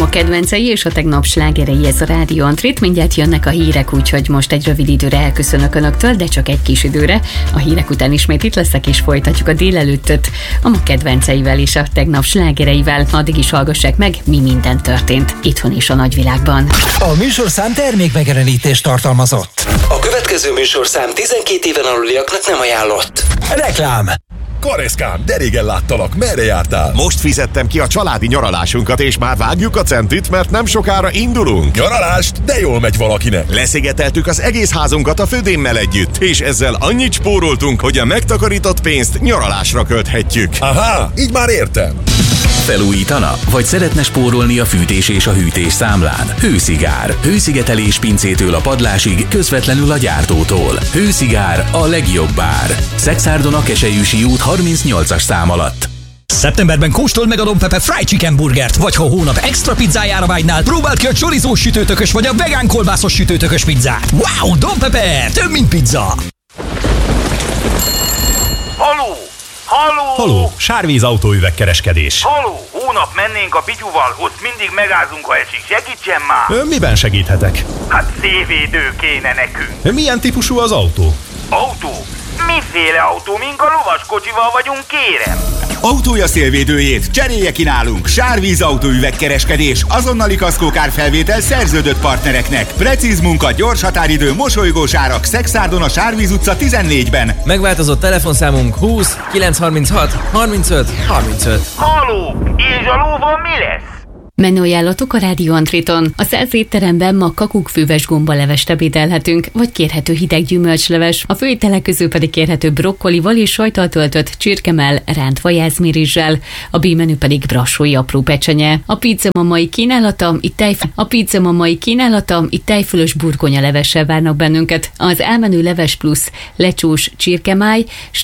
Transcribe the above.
Ma kedvencei és a tegnap slágerei, ez a Rádió Antrit. Mindjárt jönnek a hírek, úgyhogy most egy rövid időre elköszönök önöktől, de csak egy kis időre. A hírek után ismét itt leszek, és folytatjuk a délelőttöt a ma kedvenceivel és a tegnap slágereivel. Addig is hallgassák meg, mi minden történt itthon és a nagyvilágban. A műsorszám termékmegjelenítést tartalmazott. A következő műsorszám 12 éven aluliaknak nem ajánlott. Reklám. Kareszkám, de régen láttalak, merre jártál? Most fizettem ki a családi nyaralásunkat, és már vágjuk a centit, mert nem sokára indulunk. Nyaralást? De jól megy valakinek. Leszigeteltük az egész házunkat a födémmel együtt, és ezzel annyit spóroltunk, hogy a megtakarított pénzt nyaralásra költhetjük. Aha, így már értem. Felújítana? Vagy szeretne spórolni a fűtés és a hűtés számlán? Hőszigár. Hőszigetelés pincétől a padlásig, közvetlenül a gyártótól. Hőszigár, a legjobb ár. Szexárdon a Keselyűsi út 38-as szám alatt. Szeptemberben kóstold meg a Don Pepe Fried Chicken burgert, vagy ha a hónap extra pizzájára vágynál, próbáld ki a chorizós sütőtökös vagy a vegán kolbászos sütőtökös pizzát. Wow, Don Pepe, több mint pizza! Haló! Haló! Haló, Sárvíz autóüvegkereskedés. Haló! Hónap mennénk a Pityuval, ott mindig megázunk, ha esik. Segítsen már! Miben segíthetek? Hát szélvédő kéne nekünk. Milyen típusú az autó? Autó? Miféle autó? Mink a lovaskocsival vagyunk, kérem? Autója szélvédőjét cserélje ki nálunk. Sárvíz autóüvegkereskedés. Azonnali kaszkókárfelvétel szerződött partnereknek. Precíz munka, gyors határidő, mosolygós árak. Szexárdon a Sárvíz utca 14-ben. Megváltozott telefonszámunk 20 936 35 35. Haló! És a lóval mi lesz? Menü ajánlatok a Rádió Antriton. A Szelf étteremben ma kakukkfűves gombalevest ebédelhetünk, vagy kérhető hideg gyümölcsleves. A főételek közül pedig kérhető brokkolival és sajttal töltött csirkemell ránt vajászmirizssel. A B-menü pedig brassói apró pecsenye. A pizza mamai kínálata itt tejfölös burgonyalevessel várnak bennünket. Az elmenő leves plusz lecsós csirkemáj,